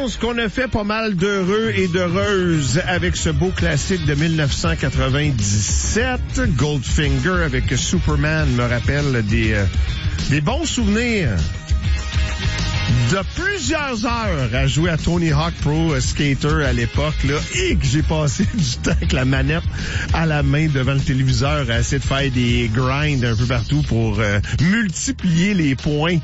pense qu'on a fait pas mal d'heureux et d'heureuses avec ce beau classique de 1997. Goldfinger avec Superman me rappelle des bons souvenirs de plusieurs heures à jouer à Tony Hawk Pro Skater à l'époque, là, et que j'ai passé du temps avec la manette à la main devant le téléviseur à essayer de faire des grinds un peu partout pour multiplier les points.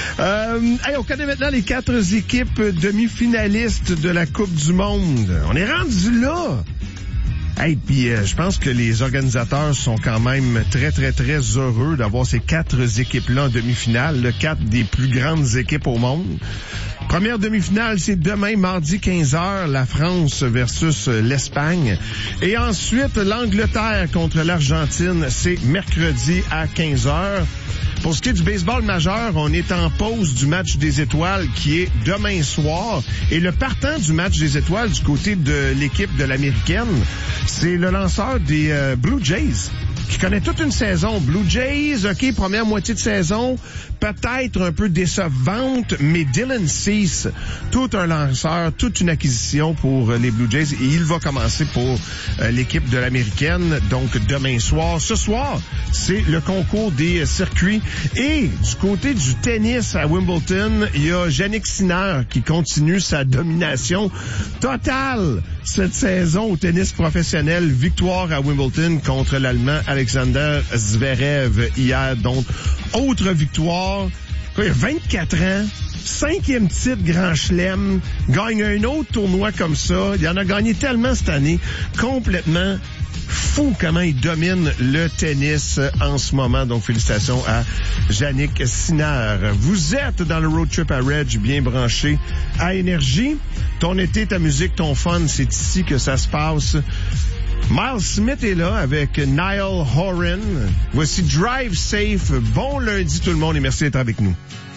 On connaît maintenant les 4 équipes demi-finalistes de la Coupe du Monde. On est rendu là! Puis je pense que les organisateurs sont quand même très, très, très heureux d'avoir ces 4 équipes-là en demi-finale, 4 des plus grandes équipes au monde. Première demi-finale, c'est demain, mardi 15h, la France versus l'Espagne. Et ensuite, l'Angleterre contre l'Argentine, c'est mercredi à 15h. Pour ce qui est du baseball majeur, on est en pause du match des étoiles qui est demain soir. Et le partant du match des étoiles du côté de l'équipe de l'Américaine, c'est le lanceur des Blue Jays, qui connaît toute une saison. Blue Jays, OK, première moitié de saison, peut-être un peu décevante, mais Dylan Cease, tout un lanceur, toute une acquisition pour les Blue Jays, et il va commencer pour l'équipe de l'Américaine, donc demain soir. Ce soir, c'est le concours des circuits. Et du côté du tennis à Wimbledon, il y a Jannik Sinner qui continue sa domination totale cette saison au tennis professionnel. Victoire à Wimbledon contre l'Allemand Alexander Zverev hier. Donc, autre victoire. Il y a 24 ans, 5e titre Grand Chelem, gagne un autre tournoi comme ça. Il en a gagné tellement cette année, complètement fou comment il domine le tennis en ce moment. Donc, félicitations à Jannik Sinner. Vous êtes dans le road trip à Reg, bien branché à Énergie. Ton été, ta musique, ton fun, c'est ici que ça se passe. Miles Smith est là avec Niall Horan. Voici Drive Safe. Bon lundi tout le monde et merci d'être avec nous.